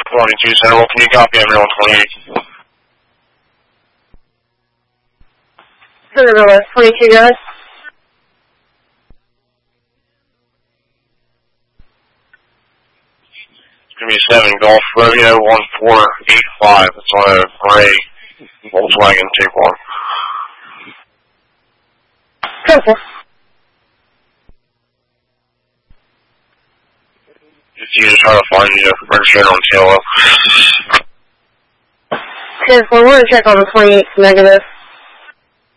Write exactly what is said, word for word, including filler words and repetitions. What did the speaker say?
twenty-two Central, can you copy Emerald one twenty-eight? Central twenty-two, guys. It's going to be seven Golf Romeo one four eight five. It's on a gray Volkswagen Tiguan. Careful. If you just try to find you, register on T L O. ten four, we're going to check on the twenty-eight negative.